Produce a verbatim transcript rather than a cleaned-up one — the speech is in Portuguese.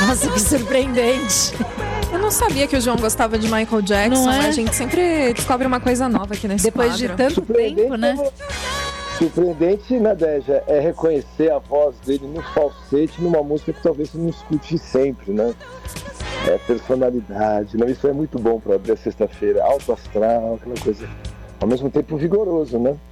Nossa, que surpreendente. Eu não sabia que o João gostava de Michael Jackson. Não é? A gente sempre descobre uma coisa nova aqui nesse Depois quadro. de tanto tempo, né? Surpreendente, Nadeja, é reconhecer a voz dele no falsete numa música que talvez você não escute sempre, né? É personalidade, né? Isso é muito bom para abrir a sexta-feira, alto astral, aquela coisa, ao mesmo tempo vigoroso, né?